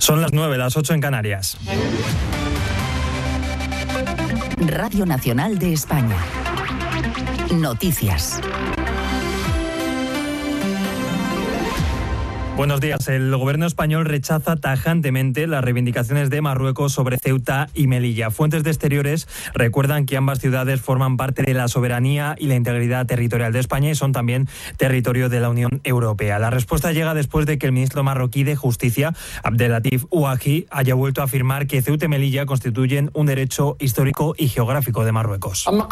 Son las 9, las 8 en Canarias. Radio Nacional de España. Noticias. Buenos días. El gobierno español rechaza tajantemente las reivindicaciones de Marruecos sobre Ceuta y Melilla. Fuentes de Exteriores recuerdan que ambas ciudades forman parte de la soberanía y la integridad territorial de España y son también territorio de la Unión Europea. La respuesta llega después de que el ministro marroquí de Justicia, Abdelatif Ouahi, haya vuelto a afirmar que Ceuta y Melilla constituyen un derecho histórico y geográfico de Marruecos. Son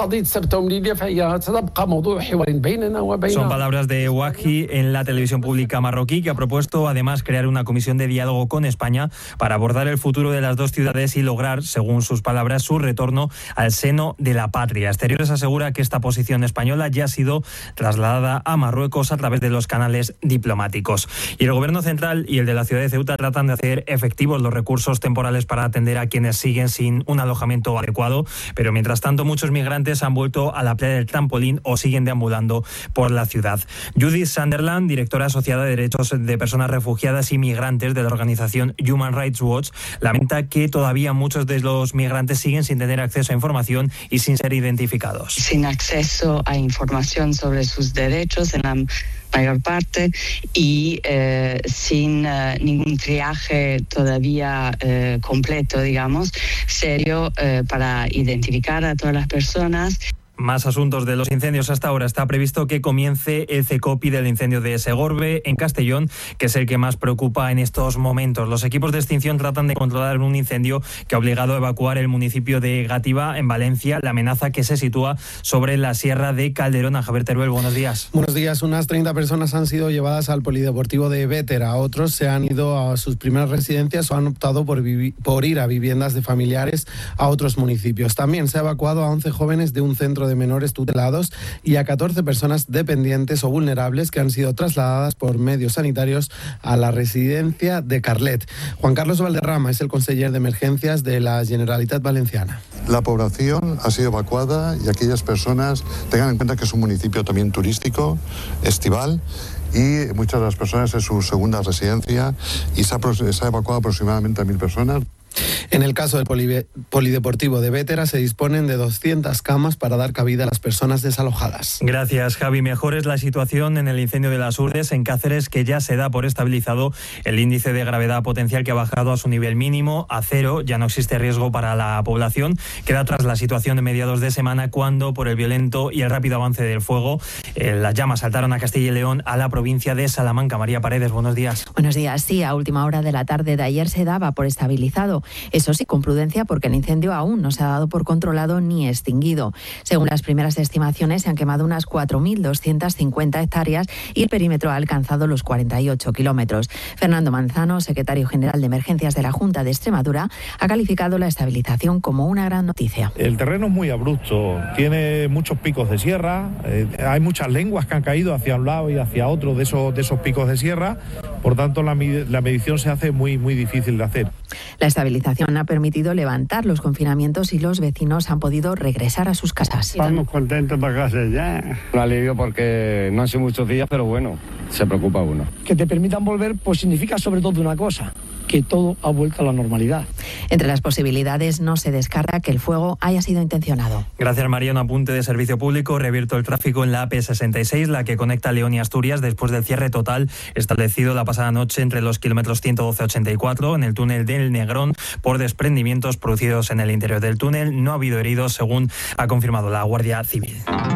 palabras de Ouahi en la televisión pública marroquí, que ha propuesto además crear una comisión de diálogo con España para abordar el futuro de las dos ciudades y lograr, según sus palabras, su retorno al seno de la patria. Exteriores asegura que esta posición española ya ha sido trasladada a Marruecos a través de los canales diplomáticos. Y el gobierno central y el de la ciudad de Ceuta tratan de hacer efectivos los recursos temporales para atender a quienes siguen sin un alojamiento adecuado, pero mientras tanto muchos migrantes han vuelto a la playa del Trampolín o siguen deambulando por la ciudad. Judith Sunderland, directora asociada de Derechos de Personas Refugiadas y Migrantes de la organización Human Rights Watch, lamenta que todavía muchos de los migrantes siguen sin tener acceso a información y sin ser identificados. Sin acceso a información sobre sus derechos en la mayor parte y sin ningún triaje todavía completo, digamos, serio para identificar a todas las personas. Más asuntos de los incendios hasta ahora. Está previsto que comience el CECOPI del incendio de Segorbe, en Castellón, que es el que más preocupa en estos momentos. Los equipos de extinción tratan de controlar un incendio que ha obligado a evacuar el municipio de Gátiva, en Valencia. La amenaza que se sitúa sobre la sierra de Calderón. A Javier Teruel, buenos días. Buenos días. Unas 30 personas han sido llevadas al polideportivo de Bétera. Otros se han ido a sus primeras residencias o han optado por ir a viviendas de familiares a otros municipios. También se ha evacuado a 11 jóvenes de un centro de menores tutelados y a 14 personas dependientes o vulnerables que han sido trasladadas por medios sanitarios a la residencia de Carlet. Juan Carlos Valderrama es el conseller de emergencias de la Generalitat Valenciana. La población ha sido evacuada y aquellas personas tengan en cuenta que es un municipio también turístico, estival, y muchas de las personas es su segunda residencia y se ha evacuado aproximadamente a 1.000 personas. En el caso del polideportivo de Bétera se disponen de 200 camas para dar cabida a las personas desalojadas. Gracias, Javi. Mejor es la situación en el incendio de las Urdes, en Cáceres, que ya se da por estabilizado el índice de gravedad potencial, que ha bajado a su nivel mínimo, a 0. Ya no existe riesgo para la población. Queda atrás la situación de mediados de semana, cuando por el violento y el rápido avance del fuego, las llamas saltaron a Castilla y León, a la provincia de Salamanca. María Paredes, buenos días. Buenos días. Sí, a última hora de la tarde de ayer se daba por estabilizado. Eso sí, con prudencia, porque el incendio aún no se ha dado por controlado ni extinguido. Según las primeras estimaciones, se han quemado unas 4.250 hectáreas y el perímetro ha alcanzado los 48 kilómetros. Fernando Manzano, secretario general de Emergencias de la Junta de Extremadura, ha calificado la estabilización como una gran noticia. El terreno es muy abrupto, tiene muchos picos de sierra, hay muchas lenguas que han caído hacia un lado y hacia otro de esos picos de sierra, por tanto la medición se hace muy, muy difícil de hacer. La estabilización ha permitido levantar los confinamientos y los vecinos han podido regresar a sus casas. Estamos contentos para casa ya. Un alivio porque no han sido muchos días, pero bueno, se preocupa uno. Que te permitan volver, pues significa sobre todo una cosa, que todo ha vuelto a la normalidad. Entre las posibilidades no se descarta que el fuego haya sido intencionado. Gracias, María. Un apunte de servicio público. Reabierto el tráfico en la AP66, la que conecta León y Asturias, después del cierre total establecido la pasada noche entre los kilómetros 112-84 en el túnel del Negrón por desprendimientos producidos en el interior del túnel. No ha habido heridos, según ha confirmado la Guardia Civil.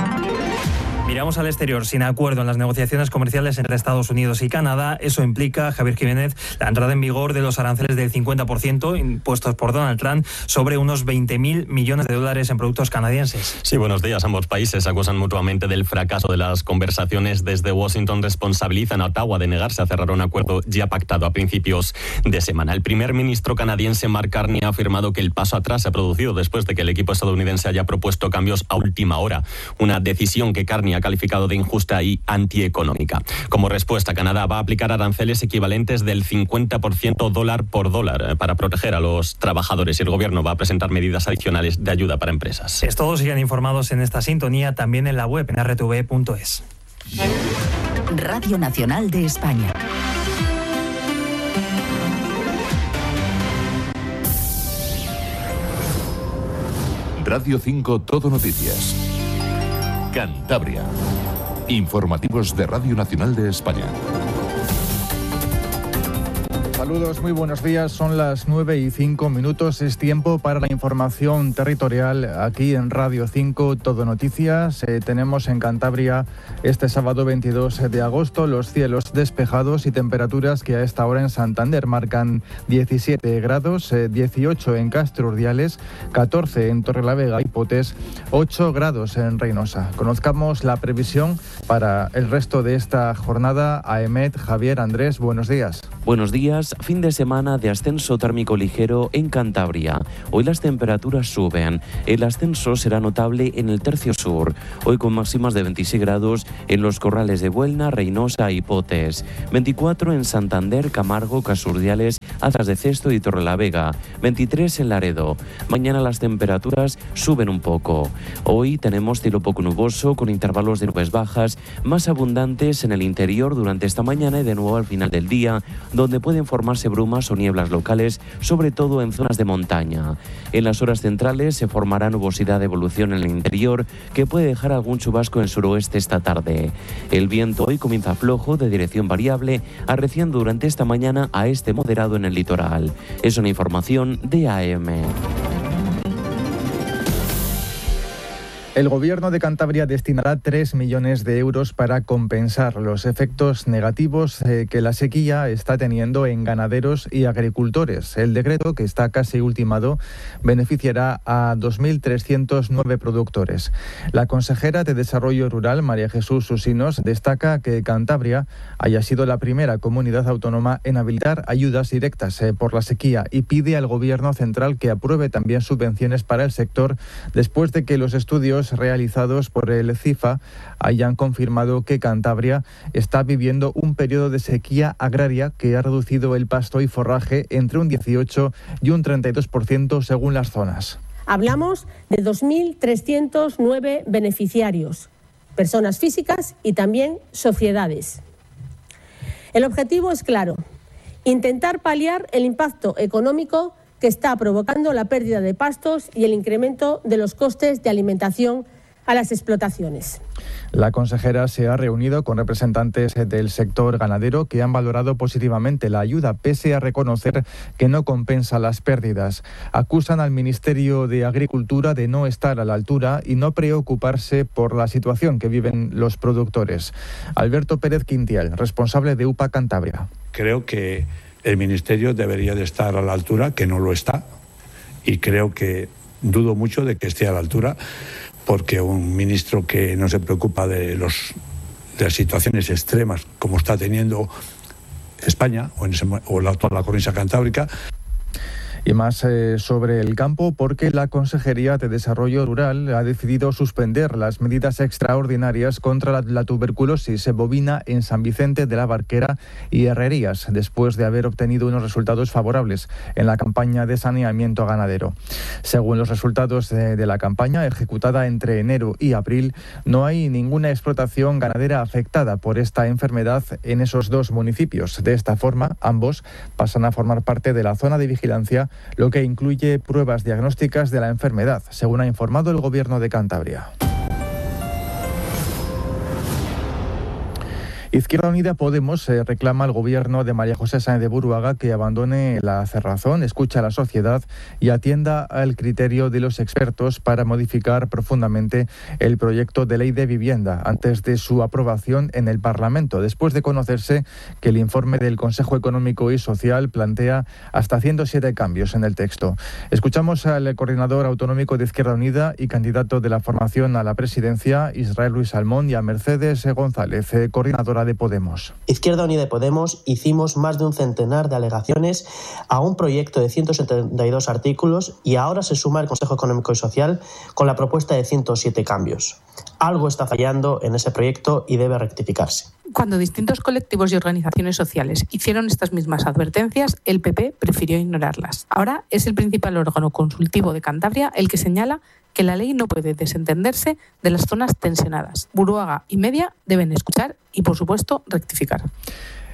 Miramos al exterior. Sin acuerdo en las negociaciones comerciales entre Estados Unidos y Canadá, eso implica, Javier Jiménez, la entrada en vigor de los aranceles del 50% impuestos por Donald Trump sobre unos 20.000 millones de dólares en productos canadienses. Sí, buenos días. Ambos países acusan mutuamente del fracaso de las conversaciones. Desde Washington responsabilizan a Ottawa de negarse a cerrar un acuerdo ya pactado a principios de semana. El primer ministro canadiense Mark Carney ha afirmado que el paso atrás se ha producido después de que el equipo estadounidense haya propuesto cambios a última hora. Una decisión que Carney ha calificado de injusta y antieconómica. Como respuesta, Canadá va a aplicar aranceles equivalentes del 50% dólar por dólar para proteger a los trabajadores, y el gobierno va a presentar medidas adicionales de ayuda para empresas. Es todo. Sigan informados en esta sintonía, también en la web en rtv.es. Radio Nacional de España. Radio 5 Todo Noticias. Cantabria. Informativos de Radio Nacional de España. Saludos, muy buenos días. Son las 9:05. Es tiempo para la información territorial aquí en Radio 5 Todo Noticias. Tenemos en Cantabria este sábado 22 de agosto los cielos despejados y temperaturas que a esta hora en Santander marcan 17 grados, 18 en Castro Urdiales, 14 en Torrelavega y Potes, 8 grados en Reynosa. Conozcamos la previsión para el resto de esta jornada. Aemet, Javier, Andrés, buenos días. Buenos días. Fin de semana de ascenso térmico ligero en Cantabria. Hoy las temperaturas suben. El ascenso será notable en el tercio sur. Hoy con máximas de 26 grados en los corrales de Buelna, Reynosa y Potes. 24 en Santander, Camargo, Casurdiales, Azas de Cesto y Torrelavega. 23 en Laredo. Mañana las temperaturas suben un poco. Hoy tenemos cielo poco nuboso con intervalos de nubes bajas más abundantes en el interior durante esta mañana y de nuevo al final del día, donde pueden formarse brumas o nieblas locales, sobre todo en zonas de montaña. En las horas centrales se formará nubosidad de evolución en el interior que puede dejar algún chubasco en el suroeste esta tarde. El viento hoy comienza flojo de dirección variable, arreciando durante esta mañana a este moderado en el litoral. Es una información de AM. El Gobierno de Cantabria destinará 3 millones de euros para compensar los efectos negativos que la sequía está teniendo en ganaderos y agricultores. El decreto, que está casi ultimado, beneficiará a 2.309 productores. La consejera de Desarrollo Rural, María Jesús Susinos, destaca que Cantabria haya sido la primera comunidad autónoma en habilitar ayudas directas por la sequía y pide al Gobierno central que apruebe también subvenciones para el sector después de que los estudios realizados por el CIFA hayan confirmado que Cantabria está viviendo un periodo de sequía agraria que ha reducido el pasto y forraje entre un 18 y un 32% según las zonas. Hablamos de 2.309 beneficiarios, personas físicas y también sociedades. El objetivo es claro: intentar paliar el impacto económico que está provocando la pérdida de pastos y el incremento de los costes de alimentación a las explotaciones. La consejera se ha reunido con representantes del sector ganadero que han valorado positivamente la ayuda, pese a reconocer que no compensa las pérdidas. Acusan al Ministerio de Agricultura de no estar a la altura y no preocuparse por la situación que viven los productores. Alberto Pérez Quintiel, responsable de UPA Cantabria. Creo que el Ministerio debería de estar a la altura, que no lo está, y creo que dudo mucho de que esté a la altura, porque un ministro que no se preocupa de las situaciones extremas como está teniendo España o la cornisa cantábrica. Y más sobre el campo, porque la Consejería de Desarrollo Rural ha decidido suspender las medidas extraordinarias contra la tuberculosis bovina en San Vicente de la Barquera y Herrerías, después de haber obtenido unos resultados favorables en la campaña de saneamiento ganadero. Según los resultados de la campaña, ejecutada entre enero y abril, no hay ninguna explotación ganadera afectada por esta enfermedad en esos dos municipios. De esta forma, ambos pasan a formar parte de la zona de vigilancia, lo que incluye pruebas diagnósticas de la enfermedad, según ha informado el Gobierno de Cantabria. Izquierda Unida Podemos reclama al Gobierno de María José Sáenz de Buruaga que abandone la cerrazón, escuche a la sociedad y atienda al criterio de los expertos para modificar profundamente el proyecto de ley de vivienda antes de su aprobación en el Parlamento, después de conocerse que el informe del Consejo Económico y Social plantea hasta 107 cambios en el texto. Escuchamos al coordinador autonómico de Izquierda Unida y candidato de la formación a la presidencia, Israel Ruiz Salmón, y a Mercedes González, coordinadora de Podemos. Izquierda Unida y Podemos hicimos más de un centenar de alegaciones a un proyecto de 172 artículos y ahora se suma el Consejo Económico y Social con la propuesta de 107 cambios. Algo está fallando en ese proyecto y debe rectificarse. Cuando distintos colectivos y organizaciones sociales hicieron estas mismas advertencias, el PP prefirió ignorarlas. Ahora es el principal órgano consultivo de Cantabria el que señala que la ley no puede desentenderse de las zonas tensionadas. Buruaga y Media deben escuchar y, por supuesto, rectificar.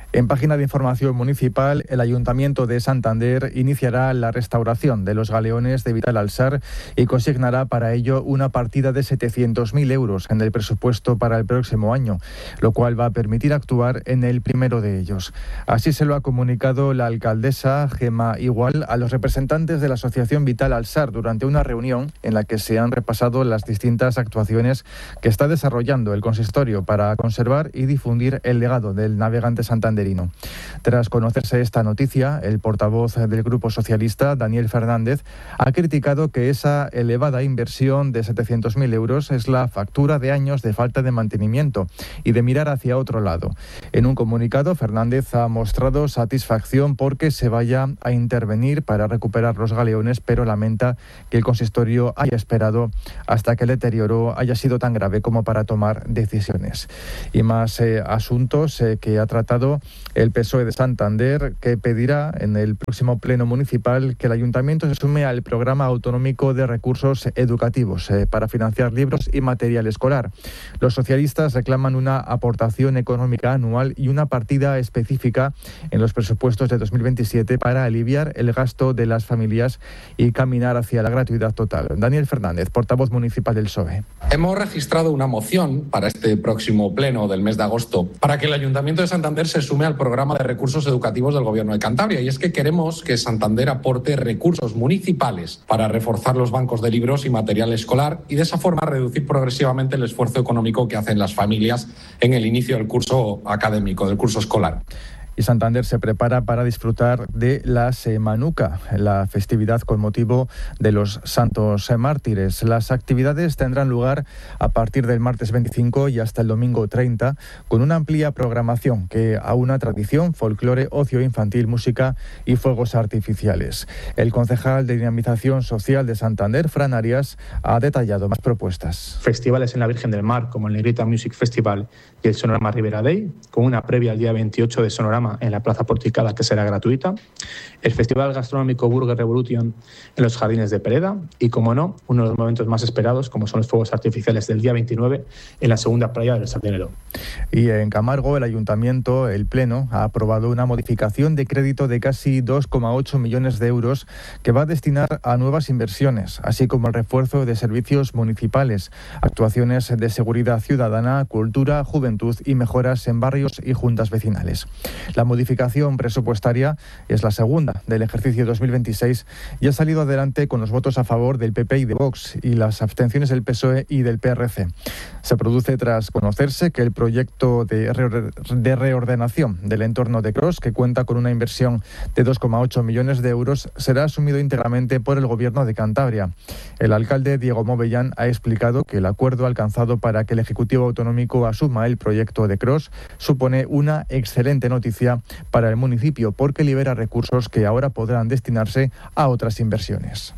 En página de información municipal, el Ayuntamiento de Santander iniciará la restauración de los galeones de Vital Alsar y consignará para ello una partida de 700.000 euros en el presupuesto para el próximo año, lo cual va a permitir actuar en el primero de ellos. Así se lo ha comunicado la alcaldesa Gemma Igual a los representantes de la Asociación Vital Alsar durante una reunión en la que se han repasado las distintas actuaciones que está desarrollando el consistorio para conservar y difundir el legado del navegante santanderino. Tras conocerse esta noticia, el portavoz del Grupo Socialista, Daniel Fernández, ha criticado que esa elevada inversión de 700.000 euros es la factura de años de falta de mantenimiento y de mirar hacia otro lado. En un comunicado, Fernández ha mostrado satisfacción porque se vaya a intervenir para recuperar los galeones, pero lamenta que el consistorio haya esperado hasta que el deterioro haya sido tan grave como para tomar decisiones. Y más asuntos que ha tratado el PSOE de Santander, que pedirá en el próximo pleno municipal que el ayuntamiento se sume al programa autonómico de recursos educativos para financiar libros y material escolar. Los socialistas reclaman una aportación económica anual y una partida específica en los presupuestos de 2027 para aliviar el gasto de las familias y caminar hacia la gratuidad total. Daniel Fernández, portavoz municipal del PSOE. Hemos registrado una moción para este próximo pleno del mes de agosto para que el Ayuntamiento de Santander se sume al programa de recursos educativos del Gobierno de Cantabria, y es que queremos que Santander aporte recursos municipales para reforzar los bancos de libros y material escolar y de esa forma reducir progresivamente el esfuerzo económico que hacen las familias en el inicio del curso académico, del curso escolar. Y Santander se prepara para disfrutar de la Semanuca, la festividad con motivo de los Santos Mártires. Las actividades tendrán lugar a partir del martes 25 y hasta el domingo 30, con una amplia programación que aúna tradición, folclore, ocio infantil, música y fuegos artificiales. El concejal de Dinamización Social de Santander, Fran Arias, ha detallado más propuestas. Festivales en la Virgen del Mar, como el Negrita Music Festival y el Sonorama Ribera Day, con una previa el día 28 de Sonorama en la Plaza Porticada, que será gratuita, el Festival Gastronómico Burger Revolution en los Jardines de Pereda y, como no, uno de los momentos más esperados, como son los fuegos artificiales del día 29 en la segunda playa del Sardinero. Y en Camargo, el Ayuntamiento, el Pleno, ha aprobado una modificación de crédito de casi 2,8 millones de euros que va a destinar a nuevas inversiones, así como el refuerzo de servicios municipales, actuaciones de seguridad ciudadana, cultura, juventud y mejoras en barrios y juntas vecinales. La modificación presupuestaria es la segunda del ejercicio 2026 y ha salido adelante con los votos a favor del PP y de Vox y las abstenciones del PSOE y del PRC. Se produce tras conocerse que el proyecto de reordenación del entorno de Cros, que cuenta con una inversión de 2,8 millones de euros, será asumido íntegramente por el Gobierno de Cantabria. El alcalde Diego Movellán ha explicado que el acuerdo alcanzado para que el Ejecutivo Autonómico asuma el proyecto de Cros supone una excelente noticia para el municipio porque libera recursos que ahora podrán destinarse a otras inversiones.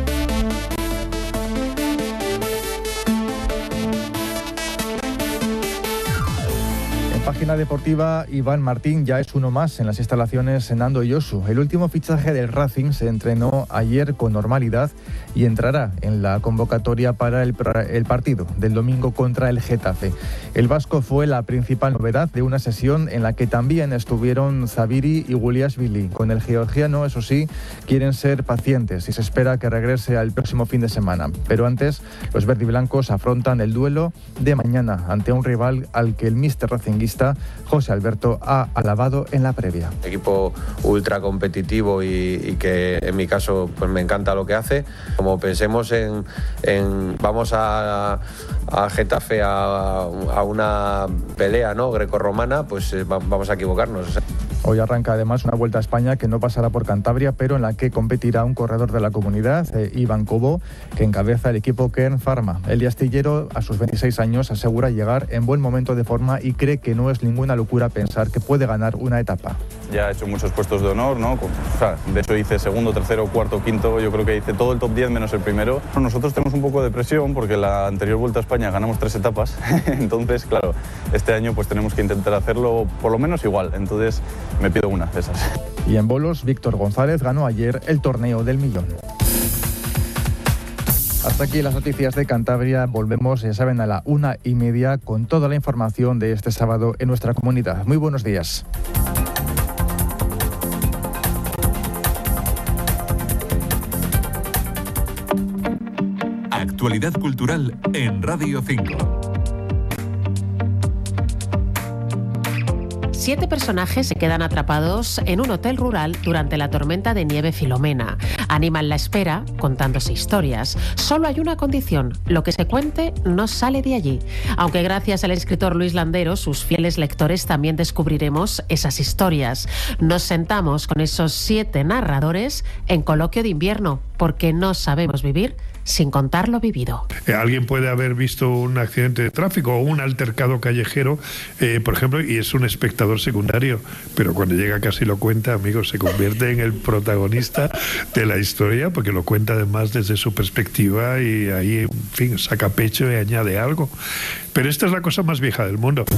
Página deportiva, Iván Martín ya es uno más en las instalaciones en Nando Yosu. El último fichaje del Racing se entrenó ayer con normalidad y entrará en la convocatoria para el partido del domingo contra el Getafe. El vasco fue la principal novedad de una sesión en la que también estuvieron Zaviri y Guliashvili. Con el georgiano, eso sí, quieren ser pacientes y se espera que regrese al próximo fin de semana. Pero antes, los verdiblancos afrontan el duelo de mañana ante un rival al que el míster racinguista José Alberto ha alabado en la previa. Equipo ultra competitivo y que en mi caso pues me encanta lo que hace. Como pensemos en vamos a Getafe a una pelea, ¿no?, grecorromana, pues vamos a equivocarnos. Hoy arranca además una Vuelta a España que no pasará por Cantabria, pero en la que competirá un corredor de la comunidad, Iván Cobo, que encabeza el equipo Kern Pharma. El astillero, a sus 26 años, asegura llegar en buen momento de forma y cree que no es ninguna locura pensar que puede ganar una etapa. Ya he hecho muchos puestos de honor, ¿no? O sea, de hecho hice segundo, tercero, cuarto, quinto, yo creo que hice todo el top 10 menos el primero. Nosotros tenemos un poco de presión porque la anterior Vuelta a España ganamos 3 etapas, entonces, claro, este año pues tenemos que intentar hacerlo por lo menos igual, entonces me pido una de esas. Y en bolos, Víctor González ganó ayer el torneo del millón. Hasta aquí las noticias de Cantabria. Volvemos, ya saben, a la 1:30 con toda la información de este sábado en nuestra comunidad. Muy buenos días. actualidad cultural en Radio 5. 7 personajes se quedan atrapados en un hotel rural durante la tormenta de nieve Filomena. Animan la espera contándose historias. Solo hay una condición: lo que se cuente no sale de allí. Aunque gracias al escritor Luis Landero, sus fieles lectores también descubriremos esas historias. Nos sentamos con esos 7 narradores en Coloquio de Invierno, porque no sabemos vivir sin contar lo vivido. Alguien puede haber visto un accidente de tráfico o un altercado callejero, por ejemplo, y es un espectador secundario, pero cuando llega a casa y lo cuenta, amigos, se convierte en el protagonista de la historia, porque lo cuenta además desde su perspectiva y ahí, en fin, saca pecho y añade algo. Pero esta es la cosa más vieja del mundo.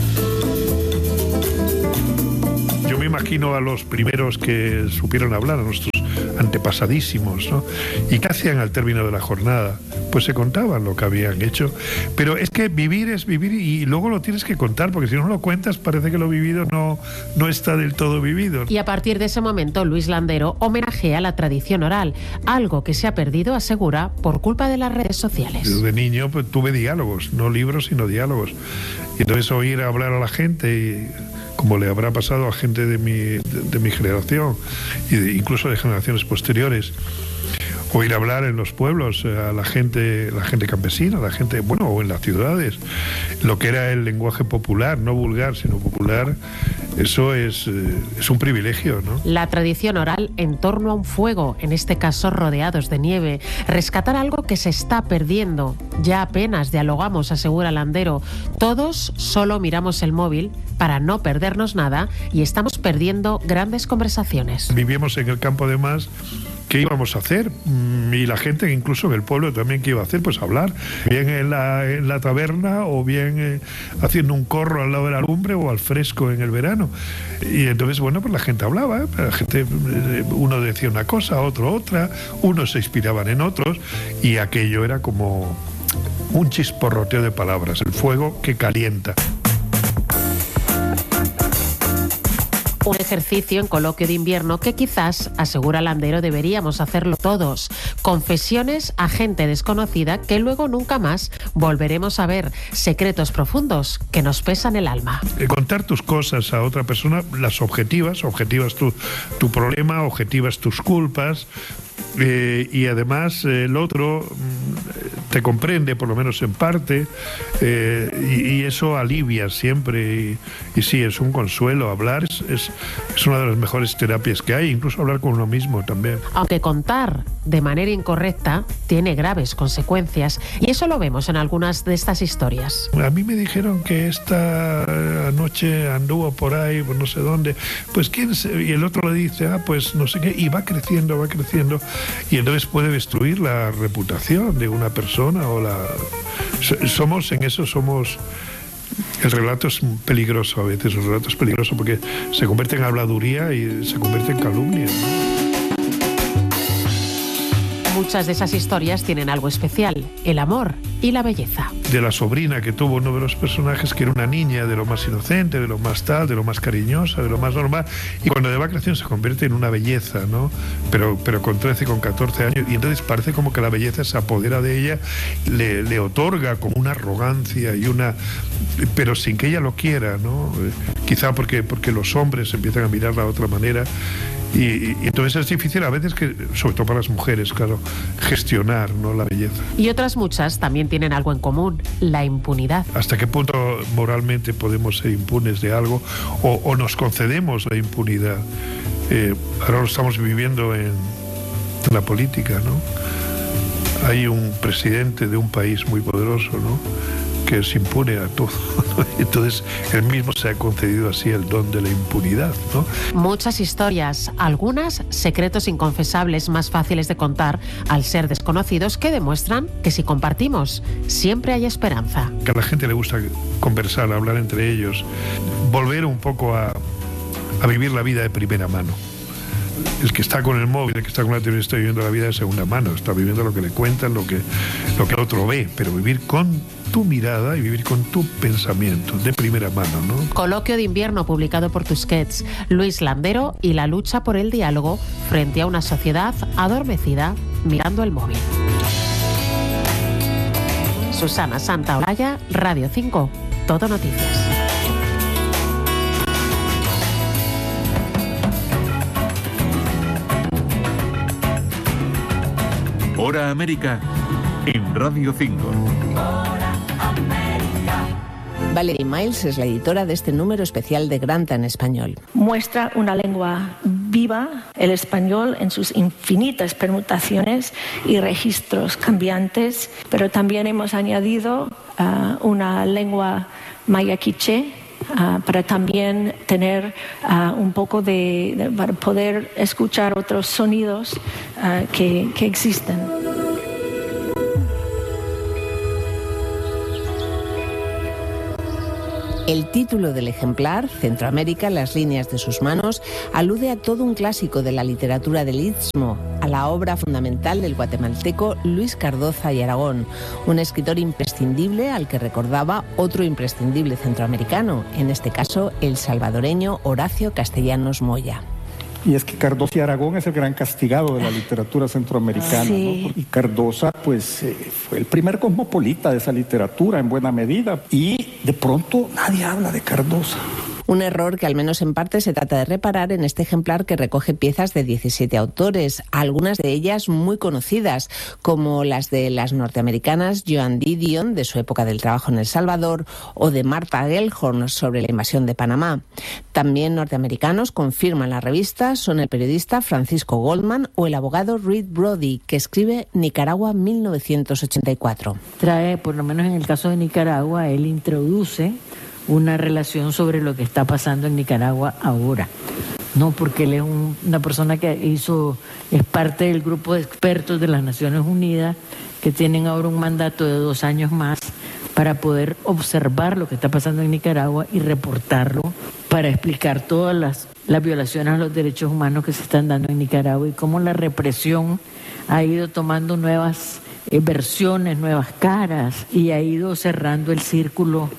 Yo me imagino a los primeros que supieron hablar, a nuestros antepasadísimos, ¿no? ¿Y qué hacían al término de la jornada? Pues se contaban lo que habían hecho. Pero es que vivir es vivir y luego lo tienes que contar, porque si no lo cuentas parece que lo vivido no está del todo vivido. Y a partir de ese momento, Luis Landero homenajea la tradición oral, algo que se ha perdido, asegura, por culpa de las redes sociales. Yo de niño pues, tuve diálogos, no libros, sino diálogos. Y entonces oír hablar a la gente y como le habrá pasado a gente de mi generación e incluso de generaciones posteriores. Oír hablar en los pueblos a la gente campesina, la gente, bueno, o en las ciudades, lo que era el lenguaje popular, no vulgar, sino popular, eso es un privilegio, ¿no? La tradición oral en torno a un fuego, en este caso rodeados de nieve, rescatar algo que se está perdiendo. Ya apenas dialogamos, asegura Landero. Todos solo miramos el móvil para no perdernos nada y estamos perdiendo grandes conversaciones. Vivíamos en el campo además. ¿Qué íbamos a hacer? Y la gente, incluso en el pueblo también, ¿qué iba a hacer? Pues hablar, bien en la taberna o bien haciendo un corro al lado de la lumbre o al fresco en el verano. Y entonces, bueno, pues la gente hablaba, la gente, uno decía una cosa, otro otra, unos se inspiraban en otros y aquello era como un chisporroteo de palabras, el fuego que calienta. Un ejercicio en Coloquio de Invierno que quizás, asegura Landero, deberíamos hacerlo todos. Confesiones a gente desconocida que luego nunca más volveremos a ver. Secretos profundos que nos pesan el alma. Contar tus cosas a otra persona, las objetivas tu problema, objetivas tus culpas. Y además el otro te comprende, por lo menos en parte, y eso alivia siempre y sí, es un consuelo. Hablar es una de las mejores terapias que hay, incluso hablar con uno mismo también. Aunque contar de manera incorrecta tiene graves consecuencias, y eso lo vemos en algunas de estas historias. A mí me dijeron que esta noche anduvo por ahí, pues no sé dónde, pues quién sé, y el otro le dice, pues no sé qué, y va creciendo, y entonces puede destruir la reputación de una persona somos el relato es peligroso a veces, el relato es peligroso porque se convierte en habladuría y se convierte en calumnia, ¿no? Muchas de esas historias tienen algo especial, el amor y la belleza. De la sobrina que tuvo uno de los personajes, que era una niña de lo más inocente, de lo más tal, de lo más cariñosa, de lo más normal, y cuando va creciendo se convierte en una belleza, ¿no? Pero con 13, con 14 años, y entonces parece como que la belleza se apodera de ella, le otorga como una arrogancia y pero sin que ella lo quiera, ¿no? Quizá porque los hombres empiezan a mirarla de otra manera. Y entonces es difícil a veces, sobre todo para las mujeres, claro, gestionar, ¿no?, la belleza. Y otras muchas también tienen algo en común, la impunidad. ¿Hasta qué punto moralmente podemos ser impunes de algo o nos concedemos la impunidad? Ahora lo estamos viviendo en la política, ¿no? Hay un presidente de un país muy poderoso, ¿no?, que se impune a todo. Entonces, él mismo se ha concedido así el don de la impunidad, ¿no? Muchas historias, algunas secretos inconfesables más fáciles de contar al ser desconocidos, que demuestran que si compartimos, siempre hay esperanza. Que a la gente le gusta conversar, hablar entre ellos, volver un poco a vivir la vida de primera mano. El que está con el móvil, el que está con la televisión, está viviendo la vida de segunda mano, está viviendo lo que le cuentan, lo que el otro ve, pero vivir con tu mirada y vivir con tu pensamiento de primera mano, ¿no? Coloquio de Invierno, publicado por Tusquets, Luis Landero y la lucha por el diálogo frente a una sociedad adormecida mirando el móvil. Susana Santaolalla, Radio 5, Todo Noticias. Hora América en Radio 5. Valerie Miles es la editora de este número especial de Granta en español. Muestra una lengua viva, el español en sus infinitas permutaciones y registros cambiantes, pero también hemos añadido una lengua maya quiché para también tener un poco para poder escuchar otros sonidos que existen. El título del ejemplar, Centroamérica, las líneas de sus manos, alude a todo un clásico de la literatura del Istmo, a la obra fundamental del guatemalteco Luis Cardoza y Aragón, un escritor imprescindible al que recordaba otro imprescindible centroamericano, en este caso el salvadoreño Horacio Castellanos Moya. Y es que Cardoza y Aragón es el gran castigado de la literatura centroamericana, sí, ¿no? Y Cardoza, pues, fue el primer cosmopolita de esa literatura en buena medida. Y de pronto nadie habla de Cardoza. Un error que al menos en parte se trata de reparar en este ejemplar que recoge piezas de 17 autores, algunas de ellas muy conocidas, como las de las norteamericanas Joan Didion, de su época del trabajo en El Salvador, o de Martha Gellhorn sobre la invasión de Panamá. También norteamericanos confirman la revista son el periodista Francisco Goldman o el abogado Reed Brody, que escribe Nicaragua 1984. Trae, por lo menos en el caso de Nicaragua, él introduce una relación sobre lo que está pasando en Nicaragua ahora. No, porque él es una persona que es parte del grupo de expertos de las Naciones Unidas que tienen ahora un mandato de 2 años más para poder observar lo que está pasando en Nicaragua y reportarlo para explicar todas las violaciones a los derechos humanos que se están dando en Nicaragua y cómo la represión ha ido tomando nuevas versiones, nuevas caras y ha ido cerrando el círculo,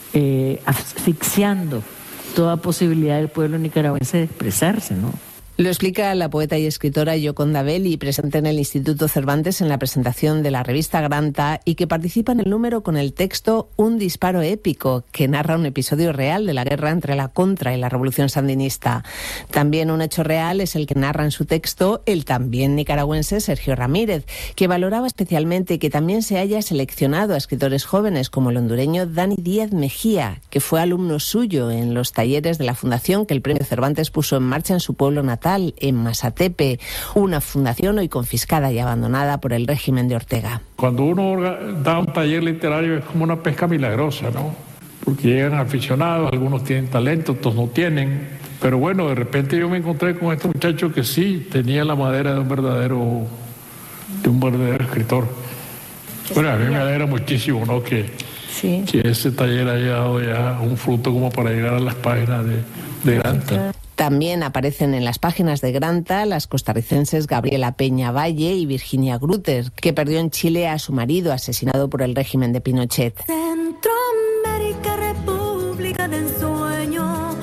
asfixiando toda posibilidad del pueblo nicaragüense de expresarse, ¿no? Lo explica la poeta y escritora Yoconda Belli, presente en el Instituto Cervantes en la presentación de la revista Granta y que participa en el número con el texto Un disparo épico, que narra un episodio real de la guerra entre la Contra y la Revolución Sandinista. También un hecho real es el que narra en su texto el también nicaragüense Sergio Ramírez, que valoraba especialmente que también se haya seleccionado a escritores jóvenes como el hondureño Dani Díaz Mejía, que fue alumno suyo en los talleres de la fundación que el Premio Cervantes puso en marcha en su pueblo natal, en Masatepe, una fundación hoy confiscada y abandonada por el régimen de Ortega. Cuando uno da un taller literario es como una pesca milagrosa, ¿no? Porque llegan aficionados, algunos tienen talento, otros no tienen. Pero bueno, de repente yo me encontré con este muchacho que sí tenía la madera de un verdadero escritor. Bueno, a mí me alegra muchísimo, ¿no? Que ese taller haya dado ya un fruto como para llegar a las páginas de Granta. También aparecen en las páginas de Granta las costarricenses Gabriela Peña Valle y Virginia Grutter, que perdió en Chile a su marido asesinado por el régimen de Pinochet. Centroamérica, República del Sueño.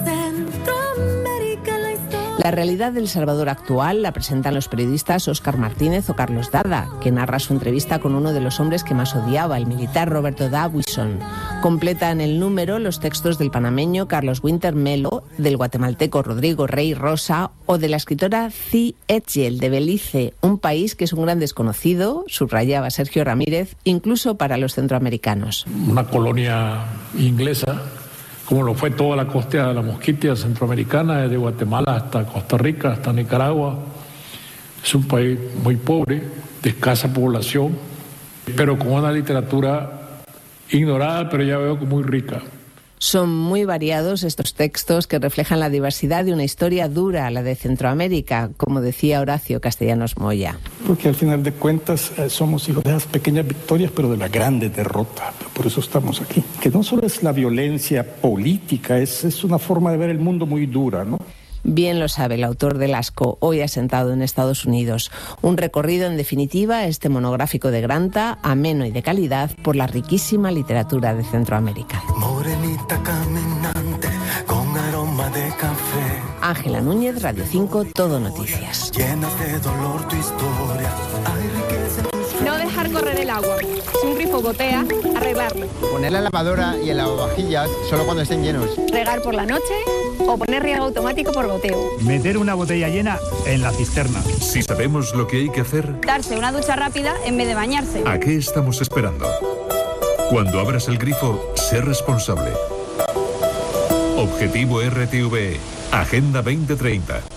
Centroamérica, la historia. La realidad del Salvador actual la presentan los periodistas Óscar Martínez o Carlos Dada, que narra su entrevista con uno de los hombres que más odiaba, el militar Roberto Dawison. Completan el número los textos del panameño Carlos Winter Melo, del guatemalteco Rodrigo Rey Rosa o de la escritora Ci Etchell de Belice, un país que es un gran desconocido, subrayaba Sergio Ramírez, incluso para los centroamericanos. Una colonia inglesa, como lo fue toda la costa de la Mosquitia centroamericana, desde Guatemala hasta Costa Rica, hasta Nicaragua. Es un país muy pobre, de escasa población, pero con una literatura ignorada, pero ya veo que muy rica. Son muy variados estos textos que reflejan la diversidad de una historia dura, la de Centroamérica, como decía Horacio Castellanos Moya. Porque al final de cuentas somos hijos de esas pequeñas victorias, pero de la grande derrota. Por eso estamos aquí. Que no solo es la violencia política, es una forma de ver el mundo muy dura, ¿no? Bien lo sabe el autor del Asco, hoy asentado en Estados Unidos. Un recorrido, en definitiva, este monográfico de Granta, ameno y de calidad, por la riquísima literatura de Centroamérica. Morenita caminante con aroma de café. Ángela Núñez, Radio 5, Todo Noticias. Llenas de dolor tu historia. Hay riqueza en tus No dejar correr el agua. Si un grifo gotea, arreglarlo. Poner la lavadora y el lavavajillas solo cuando estén llenos. Regar por la noche o poner riego automático por goteo. Meter una botella llena en la cisterna. Si sabemos lo que hay que hacer, Darse una ducha rápida en vez de bañarse. ¿a qué estamos esperando? Cuando abras el grifo, sé responsable. Objetivo RTV, Agenda 2030.